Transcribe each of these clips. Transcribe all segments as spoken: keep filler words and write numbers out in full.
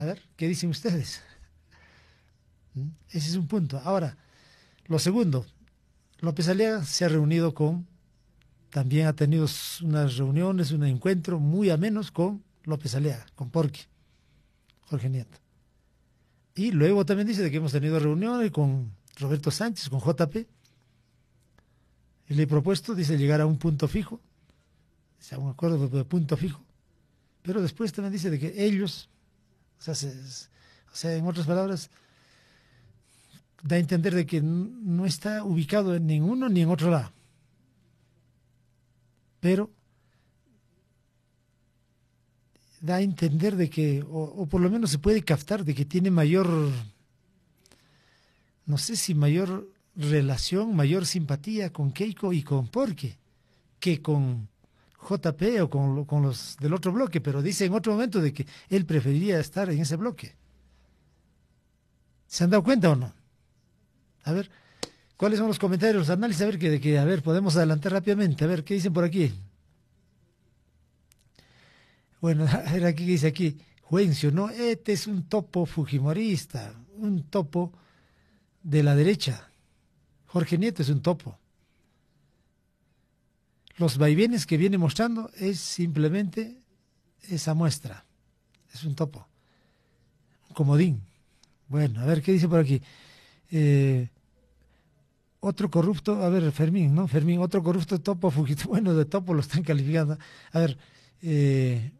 A ver, ¿qué dicen ustedes? ¿Mm? Ese es un punto. Ahora, lo segundo, López Aliaga se ha reunido con, también ha tenido s- unas reuniones, un encuentro muy amenos con López Aliaga, con Porqui, Jorge Nieto. Y luego también dice de que hemos tenido reuniones con Roberto Sánchez, con J P, y le he propuesto, dice, llegar a un punto fijo, dice, a un acuerdo de punto fijo, pero después también dice de que ellos, o sea, se- s- o sea, en otras palabras, da a entender de que n- no está ubicado en ninguno ni en otro lado, pero da a entender de que, o, o por lo menos se puede captar de que tiene mayor, no sé si mayor relación, mayor simpatía con Keiko y con Porque que con J P o con, lo- con los del otro bloque, pero dice en otro momento de que él preferiría estar en ese bloque. ¿Se han dado cuenta o no? A ver, ¿cuáles son los comentarios, los análisis? A ver, que, de que, a ver, podemos adelantar rápidamente. A ver, ¿qué dicen por aquí? Bueno, a ver, aquí ¿qué dice aquí. Juencio, no, este es un topo fujimorista, un topo de la derecha. Jorge Nieto es un topo. Los vaivenes que viene mostrando es simplemente esa muestra. Es un topo, un comodín. Bueno, a ver qué dice por aquí. Eh, otro corrupto, a ver, Fermín, ¿no? Fermín, otro corrupto topo fugitivo. Bueno, de topo lo están calificando. A ver, eh,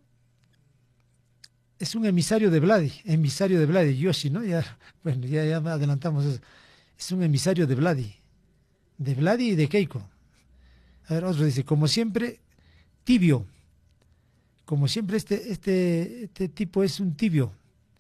es un emisario de Vladi, emisario de Vladi, Yoshi, ¿no? Ya, bueno, ya, ya adelantamos eso. Es un emisario de Vladi, de Vladi y de Keiko. A ver, otro dice, como siempre, tibio. Como siempre, este, este, este tipo es un tibio.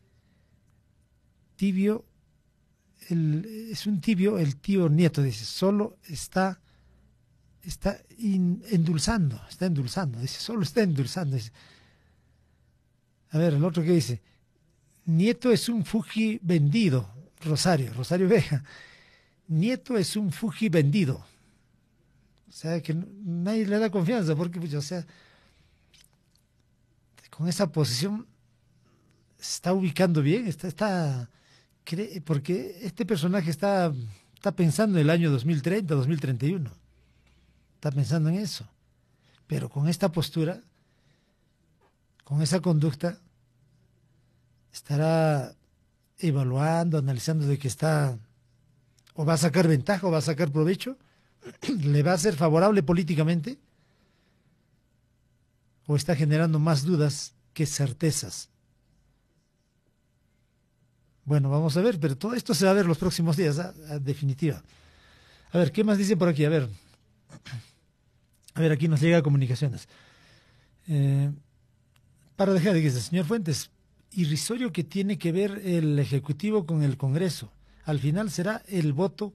Tibio, el, es un tibio, el tío Nieto, dice, solo está, está in- endulzando, está endulzando, dice, solo está endulzando. Dice. A ver, el otro que dice, Nieto es un Fuji vendido, Rosario, Rosario Vega. Nieto es un Fuji vendido. O sea, que nadie le da confianza, porque, pues, o sea, con esa posición se está ubicando bien, está, está, cree- porque este personaje está, está pensando en el año dos mil treinta, dos mil treinta y uno, está pensando en eso, pero con esta postura, con esa conducta, estará evaluando, analizando de que está, o va a sacar ventaja, o va a sacar provecho, le va a ser favorable políticamente, o está generando más dudas que certezas. Bueno, vamos a ver, pero todo esto se va a ver los próximos días, a, a definitiva. A ver, ¿qué más dicen por aquí? A ver, a ver, aquí nos llega comunicaciones. Eh, para dejar de que señor Fuentes, irrisorio que tiene que ver el Ejecutivo con el Congreso. Al final será el voto,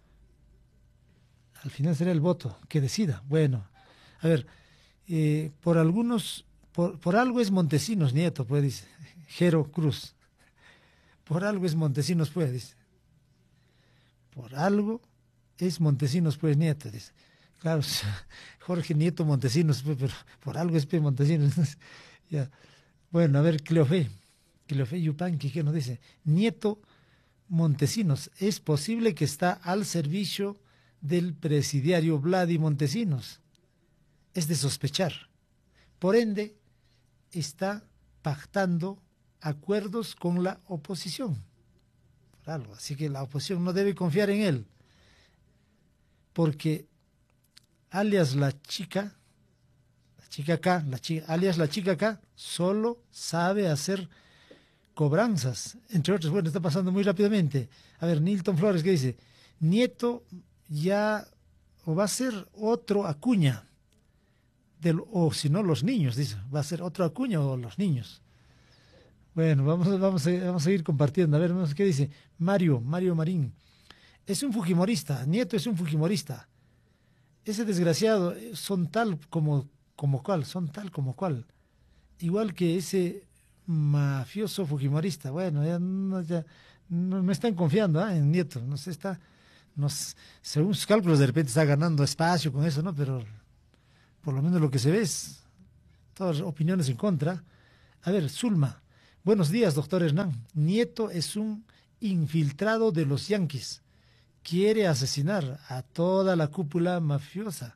al final será el voto que decida. Bueno, a ver, eh, por algunos, por, por algo es Montesinos Nieto, pues dice Jero Cruz. Por algo es Montesinos, pues, dice. Por algo es Montesinos, pues, Nieto, dice. Claro, Jorge Nieto Montesinos, pues, pero por algo es pues, Montesinos. Ya. Bueno, a ver, Cleofé, Cleofé Yupanqui, ¿qué nos dice? Nieto Montesinos, es posible que está al servicio del presidiario Vladi Montesinos. Es de sospechar. Por ende, está pactando acuerdos con la oposición. Por algo. Así que la oposición no debe confiar en él, porque alias la chica, la chica acá, la chica, alias la chica acá, solo sabe hacer cobranzas, entre otros. Bueno, está pasando muy rápidamente. A ver, Nilton Flores, ¿qué dice? Nieto ya, o va a ser otro Acuña, del, o si no, los niños, dice, va a ser otro Acuña o los niños. Bueno, vamos, vamos, a, vamos a seguir compartiendo. A ver, vamos, ¿qué dice? Mario, Mario Marín. Es un fujimorista, Nieto es un fujimorista. Ese desgraciado eh, son tal como, como cual, son tal como cual. Igual que ese mafioso fujimorista. Bueno, ya no, ya no, no están confiando ¿eh? en Nieto. No sé, está, nos, según sus cálculos, de repente está ganando espacio con eso, ¿no? Pero por lo menos lo que se ve es todas opiniones en contra. A ver, Zulma. Buenos días, doctor Hernán. Nieto es un infiltrado de los yanquis. Quiere asesinar a toda la cúpula mafiosa.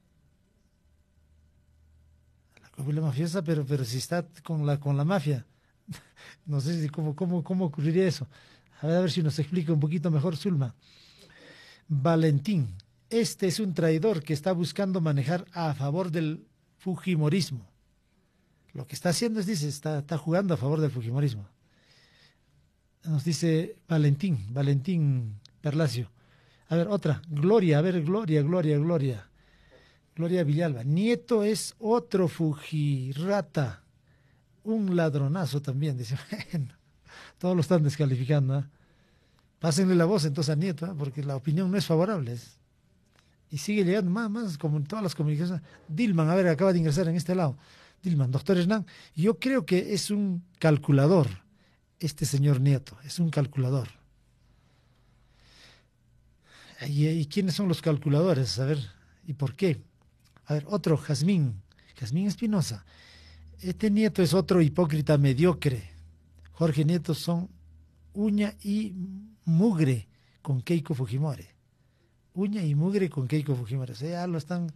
La cúpula mafiosa, pero, pero si está con la, con la mafia. No sé si cómo, cómo, cómo ocurriría eso. A ver, a ver si nos explica un poquito mejor Zulma. Valentín. Este es un traidor que está buscando manejar a favor del fujimorismo. Lo que está haciendo es, dice, está, está jugando a favor del fujimorismo. Nos dice Valentín, Valentín Perlacio. A ver, otra. Gloria, a ver, Gloria, Gloria, Gloria. Gloria Villalba. Nieto es otro fujirata. Un ladronazo también, dice. Bueno, todos lo están descalificando. ¿eh? Pásenle la voz entonces a Nieto, ¿eh? Porque la opinión no es favorable. Es, y sigue llegando más, más, como en todas las comunicaciones. Dilman, a ver, acaba de ingresar en este lado. Dilman, doctor Hernán, yo creo que es un calculador, este señor Nieto, es un calculador. ¿Y, y quiénes son los calculadores? A ver, ¿y por qué? A ver, otro, Jazmín, Jazmín Espinosa. Este Nieto es otro hipócrita mediocre. Jorge Nieto son uña y mugre con Keiko Fujimori. Uña y mugre con Keiko Fujimori. O sea, ya lo están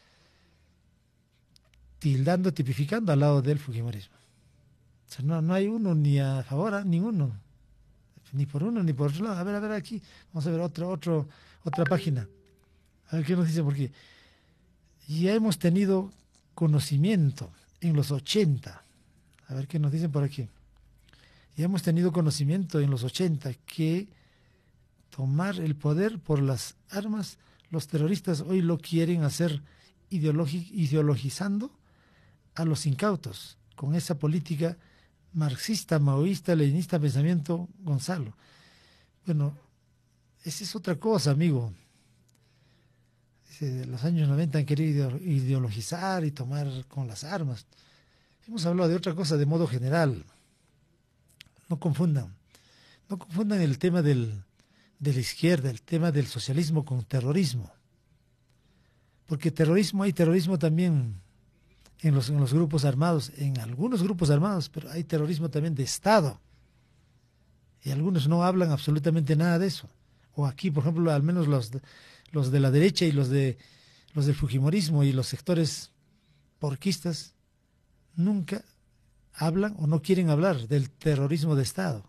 tildando, tipificando al lado del Fujimorismo. O sea, no, no hay uno ni a favor, ¿eh? Ninguno. Ni por uno ni por otro lado. A ver, a ver aquí. Vamos a ver otro, otro, otra página. A ver qué nos dice por aquí. Ya hemos tenido conocimiento en los ochenta. A ver qué nos dicen por aquí. Ya hemos tenido conocimiento en los ochenta que tomar el poder por las armas, los terroristas hoy lo quieren hacer ideologi ideologizando a los incautos, con esa política marxista, maoísta, leninista, pensamiento Gonzalo. Bueno, esa es otra cosa, amigo. Desde los años noventa han querido ideologizar y tomar con las armas. Hemos hablado de otra cosa de modo general. No confundan. No confundan el tema del, de la izquierda, el tema del socialismo con terrorismo. Porque terrorismo, hay terrorismo también en los, en los grupos armados, en algunos grupos armados, pero hay terrorismo también de Estado. Y algunos no hablan absolutamente nada de eso. O aquí, por ejemplo, al menos los, los de la derecha y los, de, los del fujimorismo y los sectores porquistas nunca hablan o no quieren hablar del terrorismo de Estado,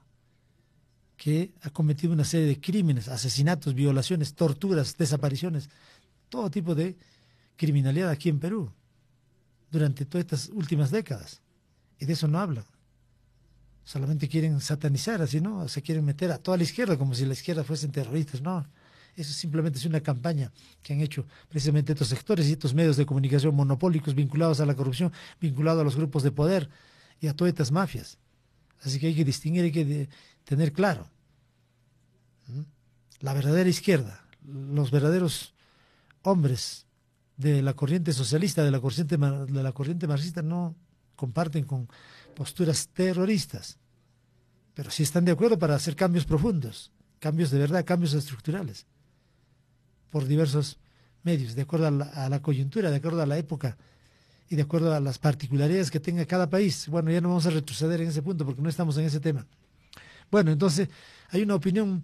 que ha cometido una serie de crímenes, asesinatos, violaciones, torturas, desapariciones, todo tipo de criminalidad aquí en Perú durante todas estas últimas décadas. Y de eso no hablan. Solamente quieren satanizar, así, ¿no? Se quieren meter a toda la izquierda como si la izquierda fuesen terroristas. No, eso simplemente es una campaña que han hecho precisamente estos sectores y estos medios de comunicación monopólicos vinculados a la corrupción, vinculados a los grupos de poder y a todas estas mafias. Así que hay que distinguir, hay que de, tener claro. ¿Mm? La verdadera izquierda, los verdaderos hombres de la corriente socialista, de la corriente, de la corriente marxista, no comparten con posturas terroristas, pero sí están de acuerdo para hacer cambios profundos, cambios de verdad, cambios estructurales, por diversos medios, de acuerdo a la, a la coyuntura, de acuerdo a la época y de acuerdo a las particularidades que tenga cada país. Bueno, ya no vamos a retroceder en ese punto porque no estamos en ese tema. Bueno, entonces hay una opinión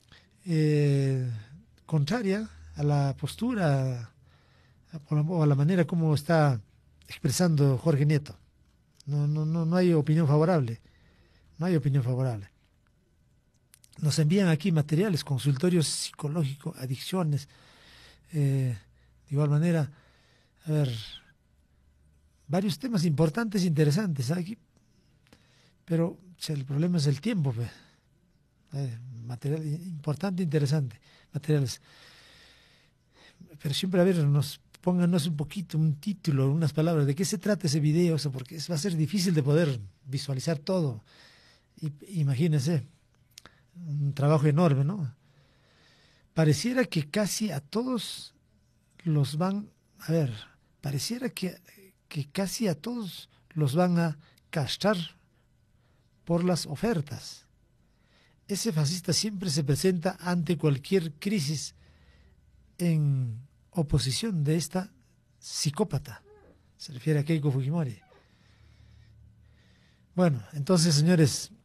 eh, contraria a la postura o a la manera como está expresando Jorge Nieto. No, no, no, no hay opinión favorable. No hay opinión favorable. Nos envían aquí materiales, consultorios psicológicos, adicciones. Eh, de igual manera, a ver, varios temas importantes e interesantes aquí. Pero o sea, el problema es el tiempo. Pues. Eh, material importante, interesante. Materiales. Pero siempre, a ver, nos pónganos un poquito, un título, unas palabras, de qué se trata ese video, o sea, porque va a ser difícil de poder visualizar todo. Y, imagínense, un trabajo enorme, ¿no? Pareciera que casi a todos los van, a ver, pareciera que, que casi a todos los van a castrar por las ofertas. Ese fascista siempre se presenta ante cualquier crisis en oposición de esta psicópata. Se refiere a Keiko Fujimori. Bueno, entonces, señores,